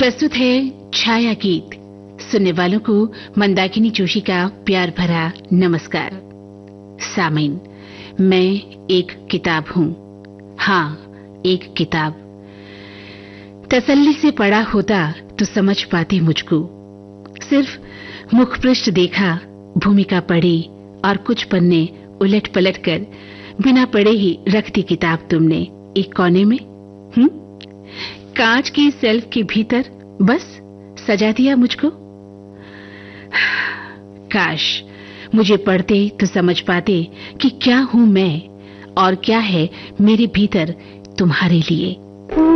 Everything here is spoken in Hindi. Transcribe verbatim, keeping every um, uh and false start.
प्रस्तुत है छाया गीत। सुनने वालों को मंदाकिनी जोशी का प्यार भरा नमस्कार। सामीन, मैं एक किताब हूँ। हाँ, एक किताब। तसल्ली से पढ़ा होता तो समझ पाती मुझको। सिर्फ मुखपृष्ठ देखा, भूमिका पढ़ी और कुछ पन्ने उलट पलट कर बिना पढ़े ही रख दी किताब तुमने एक कोने में। हम्म कांच की सेल्फ के भीतर बस सजा दिया मुझको। काश मुझे पढ़ते तो समझ पाते कि क्या हूं मैं और क्या है मेरे भीतर तुम्हारे लिए।